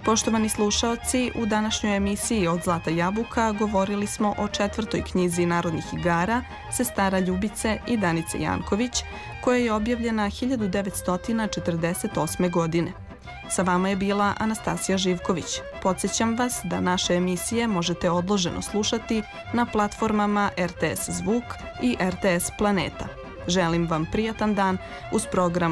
Poštovani slušaoci, u današnjoj emisiji Od zlata jabuka govorili smo o 4. knjizi narodnih igara Sestara Ljubice i Danice Janković, koja je objavljena 1948. godine. Sa vama je bila Anastasija Živković. Podsjećam vas da naše emisije možete odloženo slušati na platformama RTS Zvuk i RTS Planeta. Želim vam prijatan dan uz program